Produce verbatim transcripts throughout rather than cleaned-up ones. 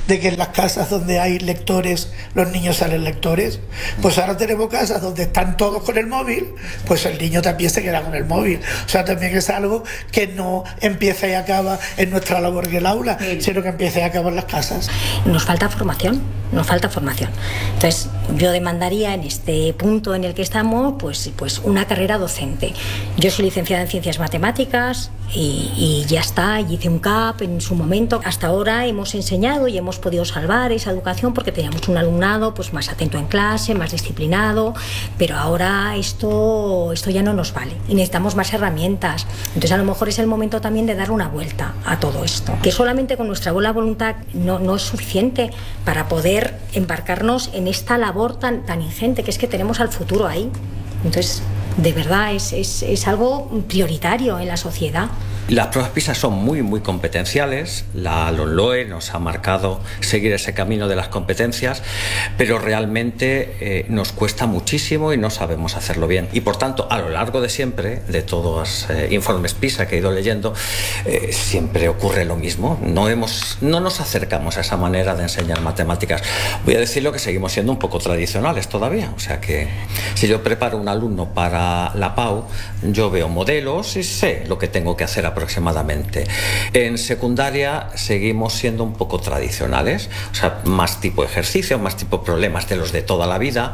de que en las casas donde hay lectores, los niños salen lectores. Pues ahora tenemos casas donde están todos con el móvil, pues el niño también se queda con el móvil. O sea, también es algo que no empieza y acaba en nuestra labor en el aula, sí, sino que empieza y acaba en las casas. Nos falta formación, nos falta formación. Entonces, yo demandaría en este punto en el que estamos, pues, pues una carrera docente. Yo soy licenciada en Ciencias Matemáticas y, y ya está, y hice un C A P en su momento. Hasta ahora hemos enseñado y hemos podido salvar esa educación porque teníamos un alumnado pues más atento en clase, más disciplinado, pero ahora esto, esto ya no nos vale y necesitamos más herramientas. Entonces a lo mejor es el momento también de dar una vuelta a todo esto, que solamente con nuestra buena voluntad no, no es suficiente para poder embarcarnos en esta labor tan, tan ingente, que es que tenemos al futuro ahí. Entonces, de verdad, es, es, es algo prioritario en la sociedad. Las pruebas PISA son muy, muy competenciales. La LOMLOE nos ha marcado seguir ese camino de las competencias, pero realmente eh, nos cuesta muchísimo y no sabemos hacerlo bien. Y por tanto, a lo largo de siempre, de todos los eh, informes PISA que he ido leyendo, eh, siempre ocurre lo mismo. No, hemos, no nos acercamos a esa manera de enseñar matemáticas. Voy a decirlo que seguimos siendo un poco tradicionales todavía. O sea que si yo preparo un alumno para la PAU, yo veo modelos y sé lo que tengo que hacer aproximadamente. En secundaria seguimos siendo un poco tradicionales, o sea, más tipo ejercicio, más tipo problemas de los de toda la vida,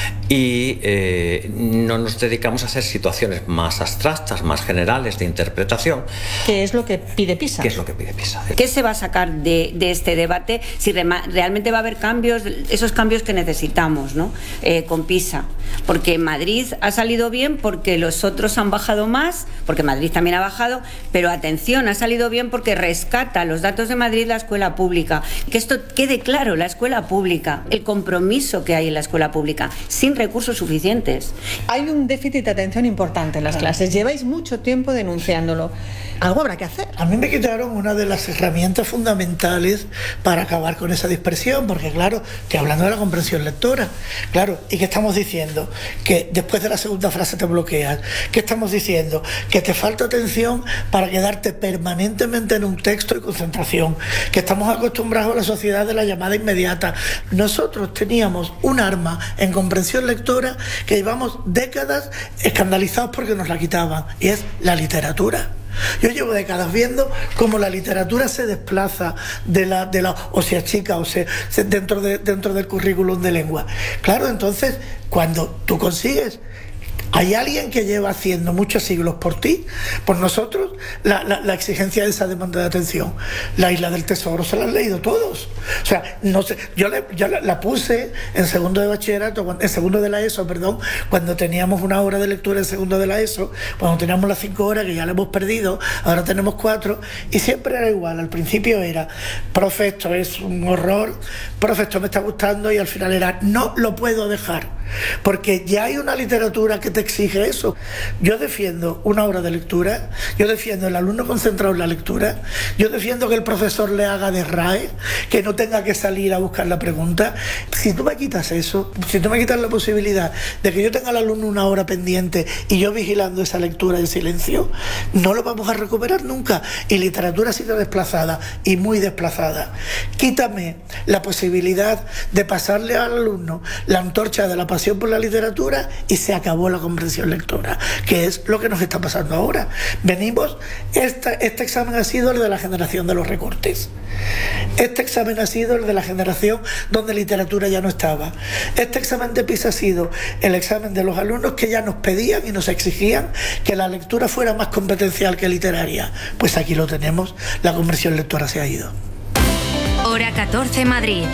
y eh, no nos dedicamos a hacer situaciones más abstractas, más generales de interpretación. ¿Qué es lo que pide PISA? ¿Qué es lo que pide PISA? ¿Qué se va a sacar de, de este debate? Si re realmente va a haber cambios, esos cambios que necesitamos, ¿no? Eh, con PISA. Porque Madrid ha salido bien porque los otros han bajado más, porque Madrid también ha bajado, pero atención, ha salido bien porque rescata los datos de Madrid la escuela pública. Que esto quede claro, la escuela pública, el compromiso que hay en la escuela pública, sin recursos suficientes. Hay un déficit de atención importante en las clases, lleváis mucho tiempo denunciándolo. Algo habrá que hacer. A mí me quitaron una de las herramientas fundamentales para acabar con esa dispersión, porque claro, estoy hablando de la comprensión lectora, claro, y que estamos diciendo que después de la segunda frase te bloqueas, que estamos diciendo que te falta atención para quedarte permanentemente en un texto y concentración, que estamos acostumbrados a la sociedad de la llamada inmediata. Nosotros teníamos un arma en comprensión lectora que llevamos décadas escandalizados porque nos la quitaban, y es la literatura. Yo llevo décadas viendo cómo la literatura se desplaza de la, de la o se achica o se, se dentro, de, dentro del currículum de lengua. Claro, entonces, cuando tú consigues, hay alguien que lleva haciendo muchos siglos por ti, por nosotros, la, la, la exigencia de esa demanda de atención. La Isla del Tesoro se la han leído todos. O sea, no sé, yo, le, yo la, la puse en segundo de bachillerato, en segundo de la ESO, perdón, cuando teníamos una hora de lectura en segundo de la ESO, cuando teníamos las cinco horas, que ya la hemos perdido, ahora tenemos cuatro, y siempre era igual. Al principio era, profe, esto es un horror, profe, esto me está gustando, y al final era, no lo puedo dejar. Porque ya hay una literatura que te exige eso. Yo defiendo una hora de lectura, yo defiendo el alumno concentrado en la lectura, yo defiendo que el profesor le haga de R A E, que no tenga que salir a buscar la pregunta. Si tú me quitas eso, si tú me quitas la posibilidad de que yo tenga al alumno una hora pendiente y yo vigilando esa lectura en silencio, no lo vamos a recuperar nunca. Y literatura ha sido desplazada, y muy desplazada. Quítame la posibilidad de pasarle al alumno la antorcha de la pasión por la literatura y se acabó la comprensión lectora, que es lo que nos está pasando ahora. Venimos, esta, este examen ha sido el de la generación de los recortes. Este examen ha sido el de la generación donde literatura ya no estaba. Este examen de PISA ha sido el examen de los alumnos que ya nos pedían y nos exigían que la lectura fuera más competencial que literaria. Pues aquí lo tenemos, la comprensión lectora se ha ido. Hora catorce, Madrid.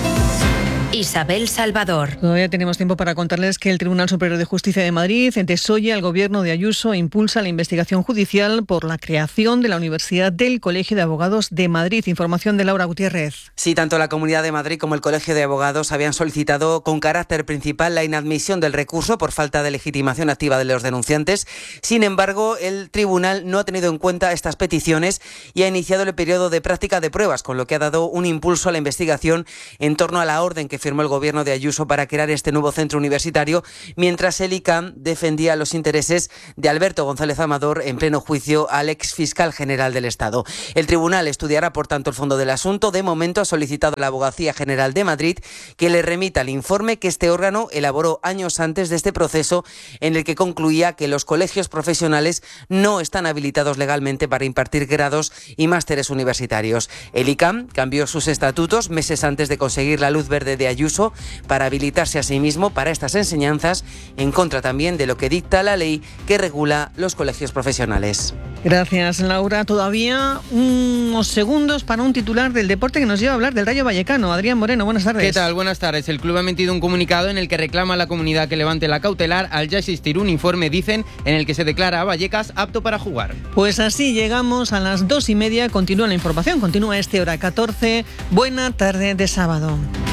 Isabel Salvador. Todavía tenemos tiempo para contarles que el Tribunal Superior de Justicia de Madrid desoye al gobierno de Ayuso e impulsa la investigación judicial por la creación de la Universidad del Colegio de Abogados de Madrid. Información de Laura Gutiérrez. Sí, tanto la Comunidad de Madrid como el Colegio de Abogados habían solicitado con carácter principal la inadmisión del recurso por falta de legitimación activa de los denunciantes. Sin embargo, el tribunal no ha tenido en cuenta estas peticiones y ha iniciado el periodo de práctica de pruebas, con lo que ha dado un impulso a la investigación en torno a la orden que firmó el gobierno de Ayuso para crear este nuevo centro universitario, mientras el I C A M defendía los intereses de Alberto González Amador en pleno juicio al ex fiscal general del Estado. El tribunal estudiará, por tanto, el fondo del asunto. De momento ha solicitado a la Abogacía General de Madrid que le remita el informe que este órgano elaboró años antes de este proceso, en el que concluía que los colegios profesionales no están habilitados legalmente para impartir grados y másteres universitarios. El I C A M cambió sus estatutos meses antes de conseguir la luz verde de Ayuso para habilitarse a sí mismo para estas enseñanzas, en contra también de lo que dicta la ley que regula los colegios profesionales. Gracias, Laura. Todavía unos segundos para un titular del deporte que nos lleva a hablar del Rayo Vallecano. Adrián Moreno, buenas tardes. ¿Qué tal? Buenas tardes. El club ha emitido un comunicado en el que reclama a la comunidad que levante la cautelar al ya existir un informe, dicen, en el que se declara a Vallecas apto para jugar. Pues así llegamos a las dos y media. Continúa la información, continúa este hora catorce. Buena tarde de sábado.